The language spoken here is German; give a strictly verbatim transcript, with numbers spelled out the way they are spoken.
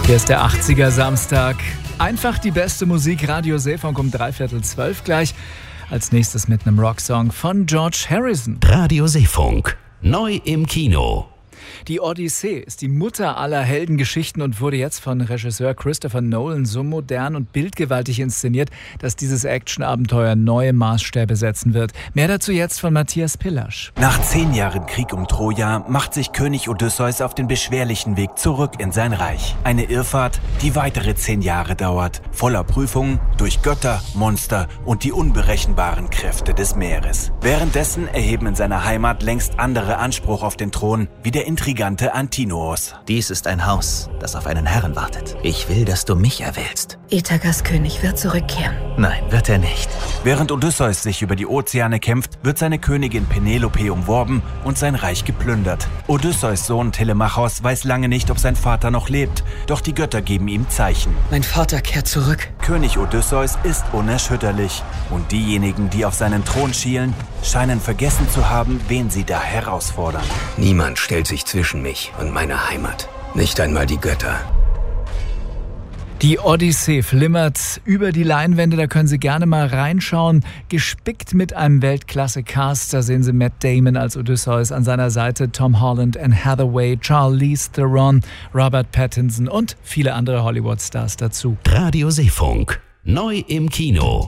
Hier ist der achtziger Samstag. Einfach die beste Musik, Radio Seefunk um dreiviertel zwölf gleich. Als nächstes mit einem Rocksong von George Harrison. Radio Seefunk, neu im Kino. Die Odyssee ist die Mutter aller Heldengeschichten und wurde jetzt von Regisseur Christopher Nolan so modern und bildgewaltig inszeniert, dass dieses Actionabenteuer neue Maßstäbe setzen wird. Mehr dazu jetzt von Matthias Pillasch. Nach zehn Jahren Krieg um Troja macht sich König Odysseus auf den beschwerlichen Weg zurück in sein Reich. Eine Irrfahrt, die weitere zehn Jahre dauert, voller Prüfungen durch Götter, Monster und die unberechenbaren Kräfte des Meeres. Währenddessen erheben in seiner Heimat längst andere Anspruch auf den Thron, wie der intrigante Antinoos. Dies ist ein Haus, das auf einen Herren wartet. Ich will, dass du mich erwählst. Ithakas König wird zurückkehren. Nein, wird er nicht. Während Odysseus sich über die Ozeane kämpft, wird seine Königin Penelope umworben und sein Reich geplündert. Odysseus Sohn Telemachos weiß lange nicht, ob sein Vater noch lebt, doch die Götter geben ihm Zeichen. Mein Vater kehrt zurück. König Odysseus ist unerschütterlich und diejenigen, die auf seinen Thron schielen, scheinen vergessen zu haben, wen sie da herausfordern. Niemand stellt sich zwischen mich und meine Heimat. Nicht einmal die Götter. Die Odyssee flimmert über die Leinwände, da können Sie gerne mal reinschauen. Gespickt mit einem Weltklasse-Cast, da sehen Sie Matt Damon als Odysseus, an seiner Seite Tom Holland, Anne Hathaway, Charlize Theron, Robert Pattinson und viele andere Hollywood-Stars dazu. Radio Seefunk, neu im Kino.